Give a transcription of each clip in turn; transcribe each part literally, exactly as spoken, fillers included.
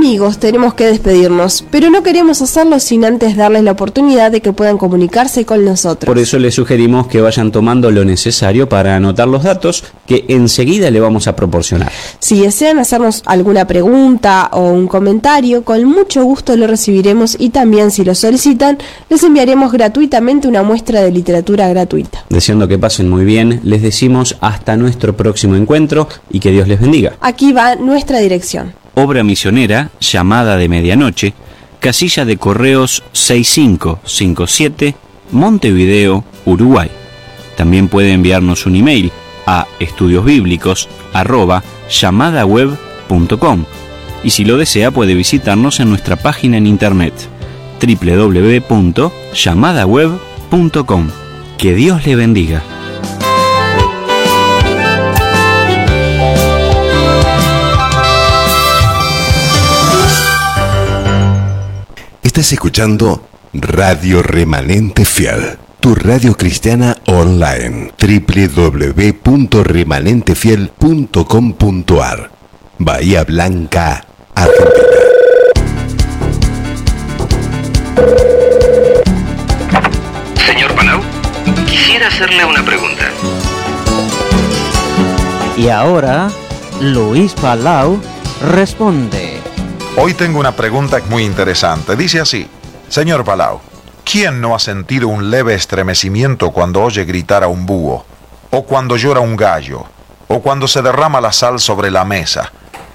Amigos, tenemos que despedirnos, pero no queremos hacerlo sin antes darles la oportunidad de que puedan comunicarse con nosotros. Por eso les sugerimos que vayan tomando lo necesario para anotar los datos que enseguida le vamos a proporcionar. Si desean hacernos alguna pregunta o un comentario, con mucho gusto lo recibiremos, y también, si lo solicitan, les enviaremos gratuitamente una muestra de literatura gratuita. Deseando que pasen muy bien, les decimos hasta nuestro próximo encuentro y que Dios les bendiga. Aquí va nuestra dirección. Obra Misionera, Llamada de Medianoche, casilla de correos seis cinco cinco siete, Montevideo, Uruguay. También puede enviarnos un email a estudiosbíblicos arroba llamadaweb punto com, y si lo desea puede visitarnos en nuestra página en internet doble u doble u doble u punto llamadaweb punto com. Que Dios le bendiga. Estás escuchando Radio Remanente Fiel, tu radio cristiana online, doble u doble u doble u punto remanente fiel punto com punto a r, Bahía Blanca, Argentina. Señor Palau, quisiera hacerle una pregunta. Y ahora, Luis Palau responde. Hoy tengo una pregunta muy interesante. Dice así: señor Palau, ¿quién no ha sentido un leve estremecimiento cuando oye gritar a un búho? ¿O cuando llora un gallo? ¿O cuando se derrama la sal sobre la mesa?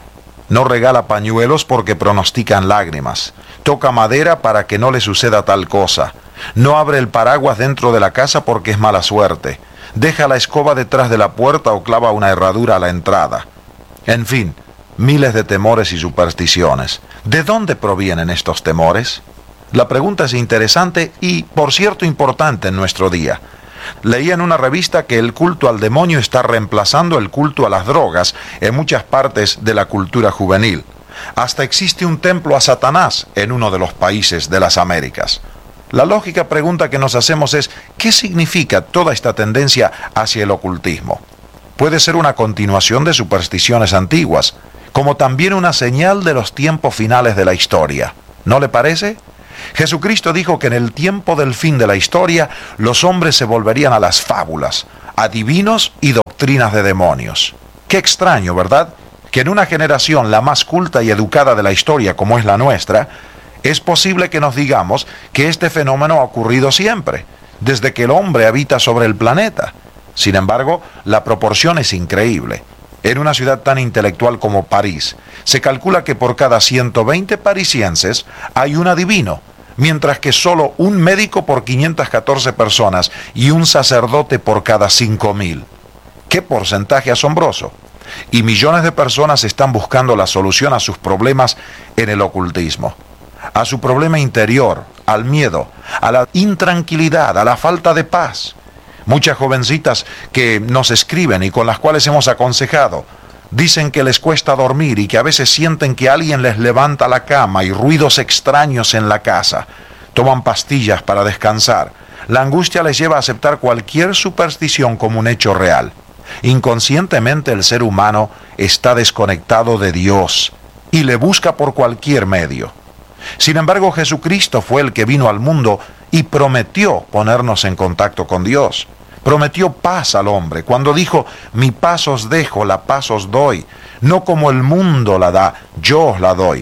No regala pañuelos porque pronostican lágrimas. Toca madera para que no le suceda tal cosa. No abre el paraguas dentro de la casa porque es mala suerte. Deja la escoba detrás de la puerta o clava una herradura a la entrada. En fin, miles de temores y supersticiones. ¿De dónde provienen estos temores? La pregunta es interesante y, por cierto, importante en nuestro día. Leí en una revista que el culto al demonio está reemplazando el culto a las drogas en muchas partes de la cultura juvenil. Hasta existe un templo a Satanás en uno de los países de las Américas. La lógica pregunta que nos hacemos es: ¿qué significa toda esta tendencia hacia el ocultismo? Puede ser una continuación de supersticiones antiguas, como también una señal de los tiempos finales de la historia. ¿No le parece? Jesucristo dijo que en el tiempo del fin de la historia los hombres se volverían a las fábulas, a divinos y doctrinas de demonios. Qué extraño, ¿verdad? Que en una generación la más culta y educada de la historia, como es la nuestra, es posible que nos digamos que este fenómeno ha ocurrido siempre, desde que el hombre habita sobre el planeta. Sin embargo, la proporción es increíble. En una ciudad tan intelectual como París, se calcula que por cada ciento veinte parisienses hay un adivino, mientras que solo un médico por quinientas catorce personas y un sacerdote por cada cinco mil. ¡Qué porcentaje asombroso! Y millones de personas están buscando la solución a sus problemas en el ocultismo. A su problema interior, al miedo, a la intranquilidad, a la falta de paz. Muchas jovencitas que nos escriben y con las cuales hemos aconsejado, dicen que les cuesta dormir y que a veces sienten que alguien les levanta la cama y ruidos extraños en la casa. Toman pastillas para descansar. La angustia les lleva a aceptar cualquier superstición como un hecho real. Inconscientemente el ser humano está desconectado de Dios y le busca por cualquier medio. Sin embargo, Jesucristo fue el que vino al mundo y prometió ponernos en contacto con Dios. Prometió paz al hombre cuando dijo: mi paz os dejo, la paz os doy. No como el mundo la da, yo os la doy.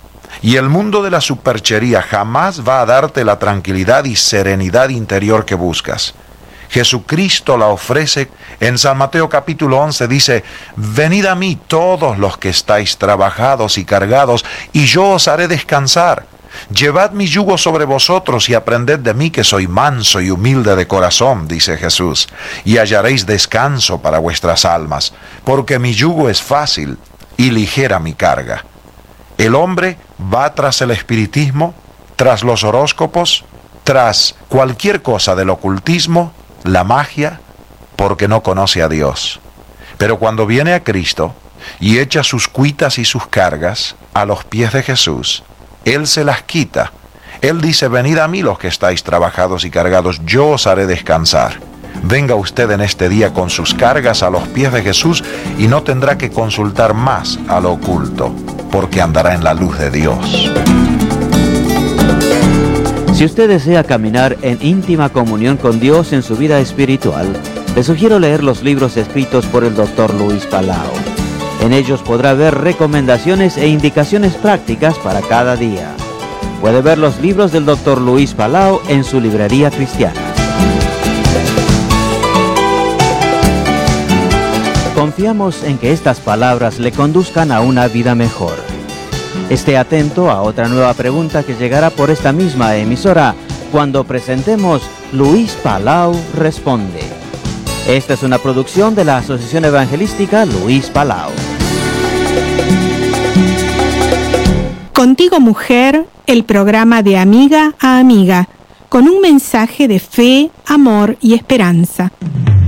Y el mundo de la superchería jamás va a darte la tranquilidad y serenidad interior que buscas. Jesucristo la ofrece. En San Mateo capítulo once dice: venid a mí todos los que estáis trabajados y cargados, y yo os haré descansar. Llevad mi yugo sobre vosotros y aprended de mí, que soy manso y humilde de corazón, dice Jesús, y hallaréis descanso para vuestras almas, porque mi yugo es fácil y ligera mi carga. El hombre va tras el espiritismo, tras los horóscopos, tras cualquier cosa del ocultismo, la magia, porque no conoce a Dios. Pero cuando viene a Cristo y echa sus cuitas y sus cargas a los pies de Jesús, Él se las quita. Él dice: venid a mí los que estáis trabajados y cargados, yo os haré descansar. Venga usted en este día con sus cargas a los pies de Jesús y no tendrá que consultar más a lo oculto, porque andará en la luz de Dios. Si usted desea caminar en íntima comunión con Dios en su vida espiritual, le sugiero leer los libros escritos por el doctor Luis Palau. En ellos podrá ver recomendaciones e indicaciones prácticas para cada día. Puede ver los libros del doctor Luis Palau en su librería cristiana. Confiamos en que estas palabras le conduzcan a una vida mejor. Esté atento a otra nueva pregunta que llegará por esta misma emisora cuando presentemos Luis Palau Responde. Esta es una producción de la Asociación Evangelística Luis Palau. Contigo Mujer, el programa de amiga a amiga, con un mensaje de fe, amor y esperanza.